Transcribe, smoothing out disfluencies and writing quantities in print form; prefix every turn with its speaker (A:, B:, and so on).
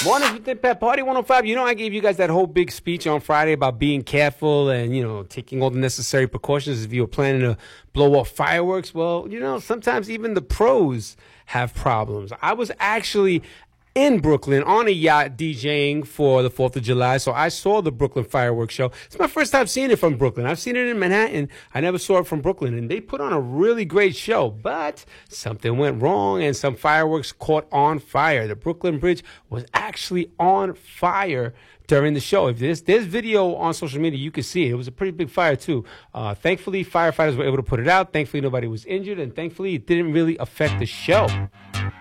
A: Mornings with the Pep Party 105. You know, I gave you guys that whole big speech on Friday about being careful and, taking all the necessary precautions if you're planning to blow off fireworks. Well, sometimes even the pros have problems. I was actually in Brooklyn on a yacht DJing for the 4th of July. So I saw the Brooklyn fireworks show. It's my first time seeing it from Brooklyn. I've seen it in Manhattan. I never saw it from Brooklyn. And they put on a really great show. But something went wrong and some fireworks caught on fire. The Brooklyn Bridge was actually on fire during the show. If there's video on social media, you can see it. It was a pretty big fire, too. Thankfully, firefighters were able to put it out. Thankfully, nobody was injured. And thankfully, it didn't really affect the show.